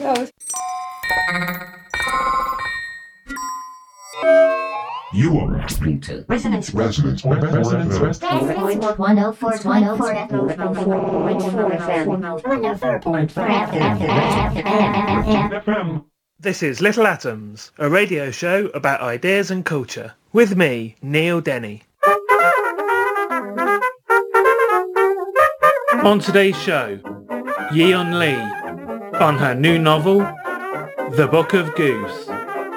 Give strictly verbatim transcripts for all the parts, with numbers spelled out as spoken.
goes. You are listening to Resonance Resonance Resonance Resonance one oh four point four F M. This is Little Atoms, a radio show about ideas and culture, with me, Neil Denny. On today's show, Yeon Lee on her new novel, The Book of Goose.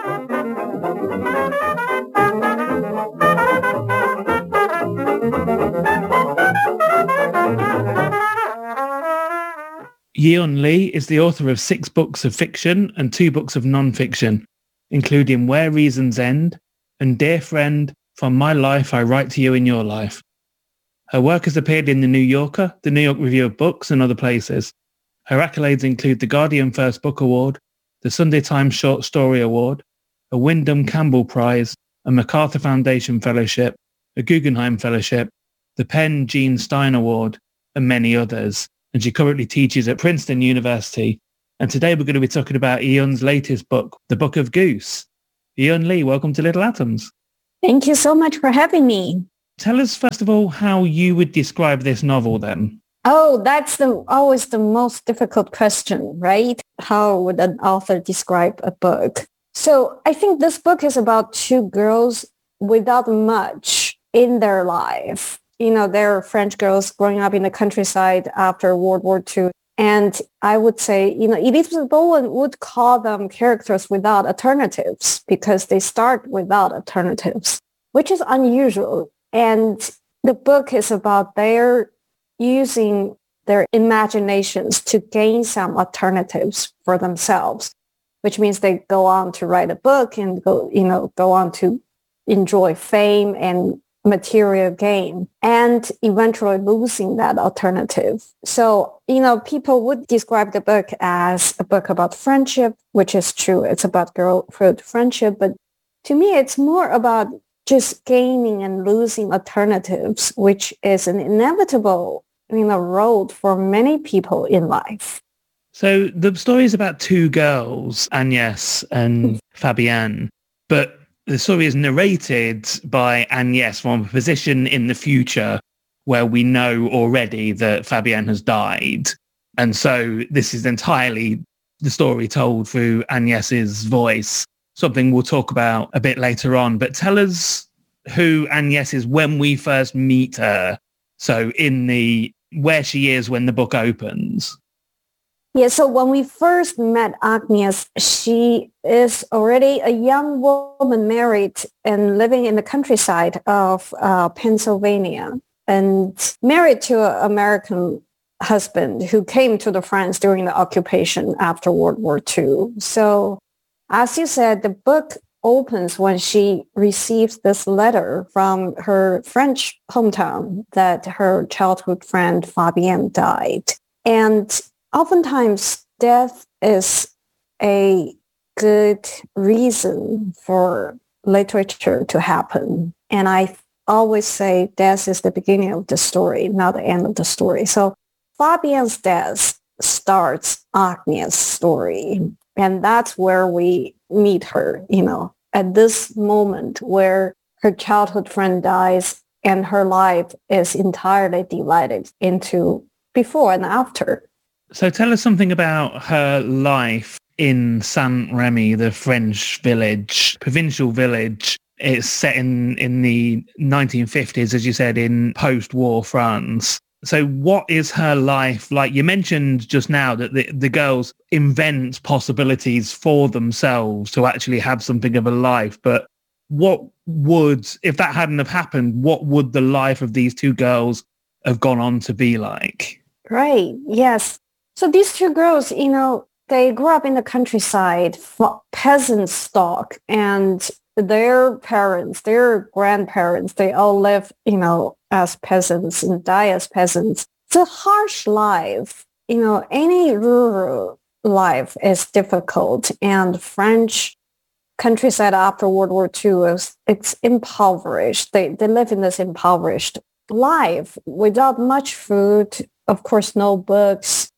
Yeon Lee is the author of six books of fiction and two books of non-fiction, including Where Reasons End and Dear Friend, From My Life I Write to You in Your Life. Her work has appeared in The New Yorker, The New York Review of Books and other places. Her accolades include the Guardian First Book Award, the Sunday Times Short Story Award, a Wyndham Campbell Prize, a MacArthur Foundation Fellowship, a Guggenheim Fellowship, the Penn Gene Stein Award, and many others. And she currently teaches at Princeton University. And today we're going to be talking about Yeon's latest book, The Book of Goose. Yeon Lee, welcome to Little Atoms. Thank you so much for having me. Tell us, first of all, how you would describe this novel then. Oh, that's the always the most difficult question, right? How would an author describe a book? So I think this book is about two girls without much in their life. You know, they're French girls growing up in the countryside after World War Two. And I would say, you know, Elizabeth Bowen would call them characters without alternatives because they start without alternatives, which is unusual. And the book is about their using their imaginations to gain some alternatives for themselves, which means they go on to write a book and go, you know, go on to enjoy fame and material gain and eventually losing that alternative. So, you know, people would describe the book as a book about friendship, which is true. It's about girlhood friendship. But to me, it's more about just gaining and losing alternatives, which is an inevitable, you know, road for many people in life. So the story is about two girls, Agnès and Fabienne, but the story is narrated by Agnès from a position in the future where we know already that Fabienne has died. And so this is entirely the story told through Agnès's voice, something we'll talk about a bit later on. But tell us who Agnès is when we first meet her. So in the where she is when the book opens. Yeah, so when we first met Agnès, she is already a young woman married and living in the countryside of uh, Pennsylvania and married to an American husband who came to the France during the occupation after World War Two. So as you said, the book opens when she receives this letter from her French hometown that her childhood friend Fabienne died. And oftentimes, death is a good reason for literature to happen. And I always say death is the beginning of the story, not the end of the story. So Fabienne's death starts Agnès' story. And that's where we meet her, you know, at this moment where her childhood friend dies and her life is entirely divided into before and after. So tell us something about her life in Saint-Rémy, the French village, provincial village. It's set in, in the nineteen fifties, as you said, in post-war France. So what is her life like? You mentioned just now that the, the girls invent possibilities for themselves to actually have something of a life. But what would, if that hadn't have happened, what would the life of these two girls have gone on to be like? Right. Yes. So these two girls, you know, they grew up in the countryside, peasant stock, and their parents, their grandparents, they all live, you know, as peasants and die as peasants. It's a harsh life. You know, any rural life is difficult, and French countryside after World War Two is it's impoverished. They they live in this impoverished life without much food, of course, no books,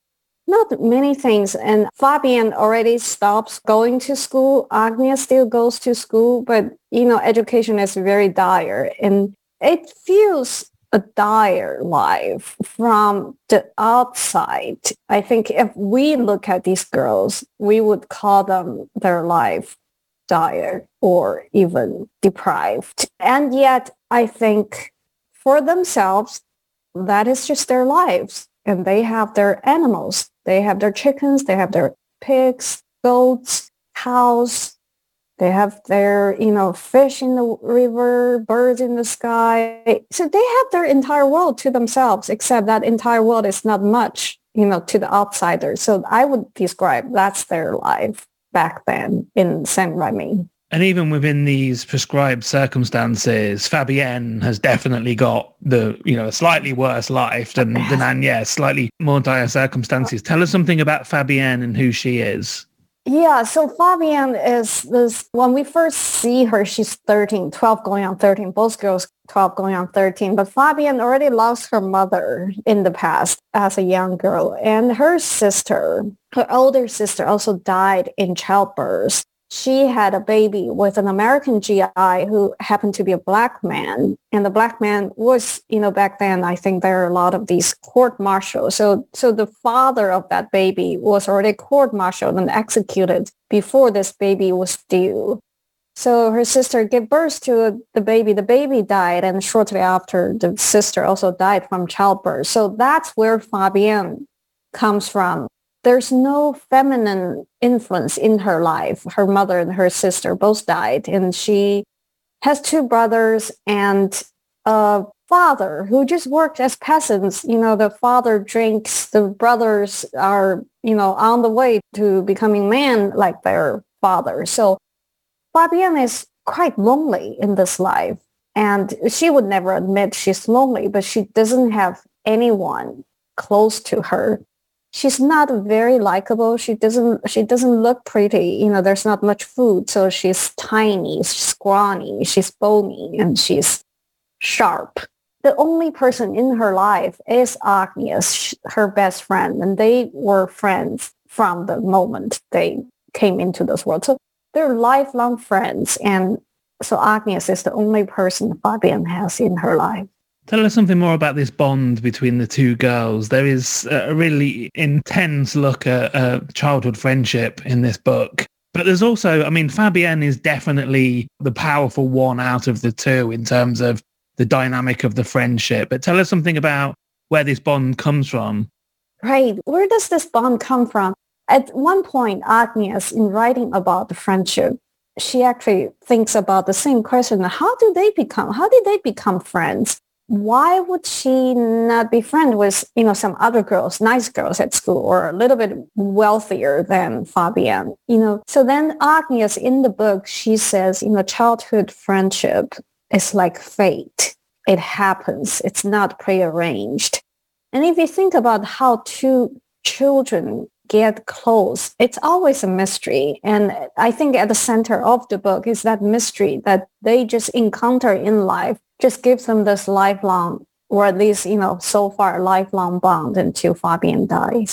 not many things. And Fabian already stops going to school. Agnes still goes to school, but, you know, education is very dire. And it feels a dire life from the outside. I think if we look at these girls, we would call them their life dire or even deprived. And yet, I think for themselves, that is just their lives. And they have their animals. They have their chickens. They have their pigs, goats, cows. They have their, you know, fish in the river, birds in the sky. So they have their entire world to themselves, except that entire world is not much, you know, to the outsiders. So I would describe that's their life back then in Saint-Rémy. And even within these prescribed circumstances, Fabienne has definitely got the, you know, a slightly worse life than, than Agnès, slightly more dire circumstances. Tell us something about Fabienne and who she is. Yeah, so Fabienne is this, when we first see her, she's thirteen, twelve going on thirteen, both girls twelve going on thirteen, but Fabienne already lost her mother in the past as a young girl, and her sister, her older sister also died in childbirth. She had a baby with an American G I who happened to be a black man. And the black man was, you know, back then, I think there are a lot of these court-martials. So, so the father of that baby was already court-martialed and executed before this baby was due. So her sister gave birth to the baby. The baby died. And shortly after, the sister also died from childbirth. So that's where Fabienne comes from. There's no feminine influence in her life. Her mother and her sister both died, and she has two brothers and a father who just worked as peasants. You know, the father drinks, the brothers are, you know, on the way to becoming men like their father. So Fabienne is quite lonely in this life, and she would never admit she's lonely, but she doesn't have anyone close to her. She's not very likable. She doesn't, she doesn't look pretty. You know, there's not much food. So she's tiny, she's scrawny, she's bony, and she's sharp. The only person in her life is Agnes, her best friend. And they were friends from the moment they came into this world. So they're lifelong friends. And so Agnes is the only person Fabienne has in her life. Tell us something more about this bond between the two girls. There is a really intense look at uh, childhood friendship in this book. But there's also, I mean, Fabienne is definitely the powerful one out of the two in terms of the dynamic of the friendship. But tell us something about where this bond comes from. Right. Where does this bond come from? At one point, Agnes, in writing about the friendship, she actually thinks about the same question. How do they become, how did they become friends? Why would she not be friends with, you know, some other girls, nice girls at school, or a little bit wealthier than Fabienne, you know? So then Agnes, in the book, she says, you know, childhood friendship is like fate. It happens. It's not prearranged. And if you think about how two children get close, it's always a mystery. And I think at the center of the book is that mystery that they just encounter in life, just gives them this lifelong, or at least, you know, so far lifelong bond until Fabienne dies.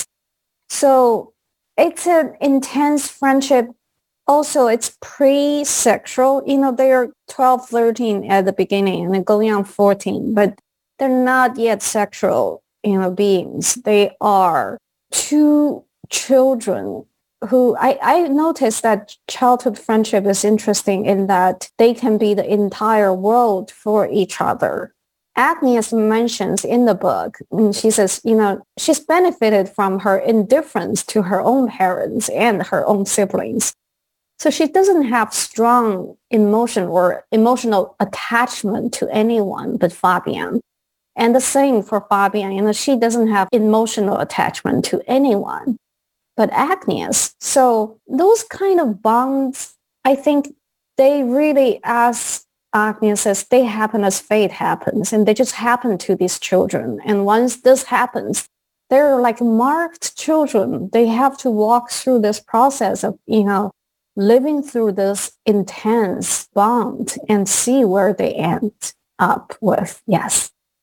So it's an intense friendship. Also, it's pre-sexual. You know, they're twelve, thirteen at the beginning and going on fourteen, but they're not yet sexual, you know, beings. They are two children who I, I noticed that childhood friendship is interesting in that they can be the entire world for each other. Agnes mentions in the book, and she says, you know, she's benefited from her indifference to her own parents and her own siblings. So she doesn't have strong emotion or emotional attachment to anyone but Fabienne. And the same for Fabienne, you know, she doesn't have emotional attachment to anyone but Agnes. So those kind of bonds, I think they really, as Agnes says, they happen as fate happens, and they just happen to these children. And once this happens, they're like marked children. They have to walk through this process of, you know, living through this intense bond and see where they end up with. Yes.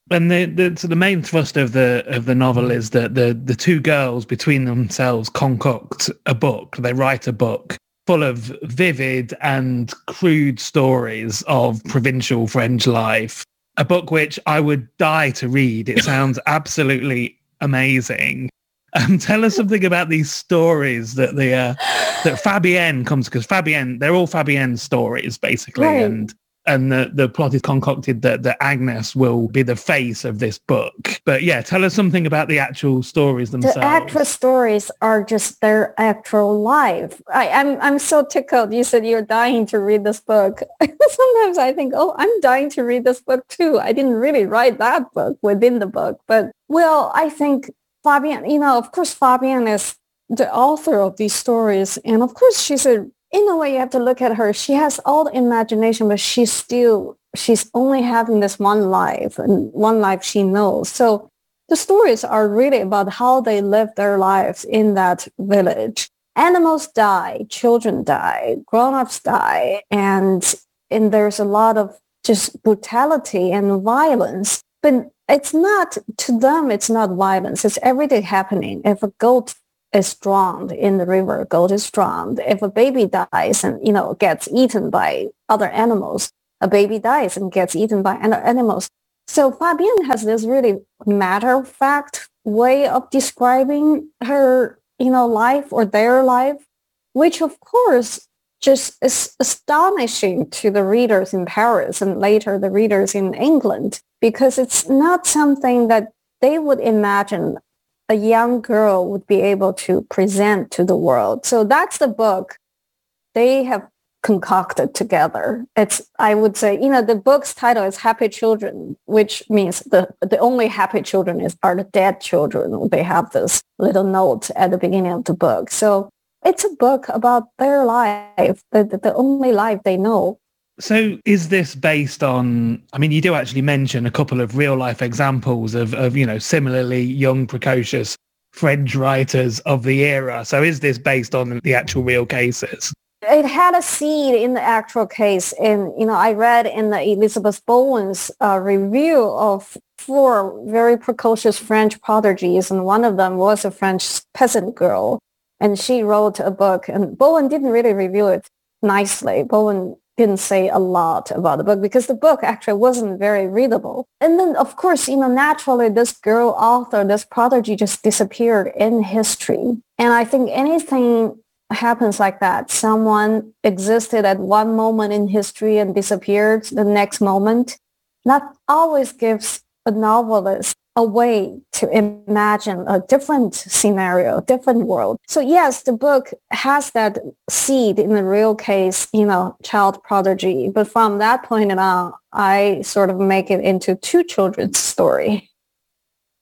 And the, the so the main thrust of the of the novel is that the the two girls between themselves concoct a book. They write a book full of vivid and crude stories of provincial French life. A book which I would die to read. It sounds absolutely amazing. Um, tell us something about these stories that the uh, that Fabienne comes, because Fabienne, they're all Fabienne stories basically, Right. and and the, the plot is concocted that, that Agnes will be the face of this book. But yeah, tell us something about the actual stories themselves. The actual stories are just their actual life. I, I'm I'm so tickled. You said you're dying to read this book. Sometimes I think, oh, I'm dying to read this book too. I didn't really write that book within the book. But, well, I think Fabienne, you know, of course, Fabienne is the author of these stories. And of course, she's a, in a way, you have to look at her. She has all the imagination, but she's still, she's only having this one life and one life she knows. So the stories are really about how they live their lives in that village. Animals die, children die, grown-ups die, and, and there's a lot of just brutality and violence. But it's not, to them, it's not violence. It's everyday happening. If a goat is drowned in the river, a goat is drowned. If a baby dies and, you know, gets eaten by other animals, a baby dies and gets eaten by other animals. So Fabienne has this really matter-of-fact way of describing her, you know, life or their life, which of course just is astonishing to the readers in Paris and later the readers in England, because it's not something that they would imagine a young girl would be able to present to the world. So that's the book they have concocted together. It's, I would say, you know, the book's title is Happy Children, which means the, the only happy children is are the dead children. They have this little note at the beginning of the book. So it's a book about their life, the, the, the only life they know. So is this based on, I mean, you do actually mention a couple of real life examples of, of, you know, similarly young, precocious French writers of the era. So is this based on the actual real cases? It had a seed in the actual case. And, you know, I read in the Elizabeth Bowen's uh, review of four very precocious French prodigies, and one of them was a French peasant girl. And she wrote a book, and Bowen didn't really review it nicely. Bowen didn't say a lot about the book because the book actually wasn't very readable. And then, of course, you know, naturally, this girl author, this prodigy just disappeared in history. And I think anything happens like that. Someone existed at one moment in history and disappeared the next moment. That always gives a novelist a way to imagine a different scenario, a different world. So yes, the book has that seed in the real case, you know, child prodigy. But from that point on, I sort of make it into two children's story.